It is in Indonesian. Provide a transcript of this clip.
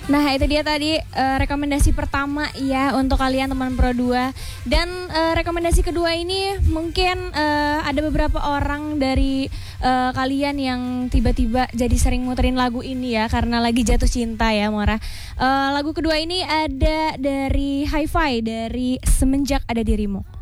Nah itu dia tadi rekomendasi pertama ya untuk kalian teman Pro 2. Dan rekomendasi kedua ini mungkin ada beberapa orang dari kalian yang tiba-tiba jadi sering muterin lagu ini ya karena lagi jatuh cinta ya Mora. Lagu kedua ini ada dari Hi-Fi dari Semenjak Ada Dirimu.